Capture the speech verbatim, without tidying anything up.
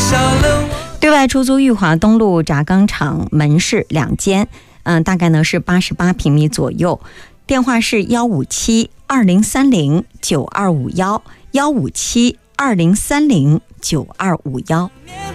对外出租裕华东路轧钢厂门市两间，嗯，大概呢是八十八平米左右。电话是幺五七二零三零九二五幺幺五七二零三零九二五幺。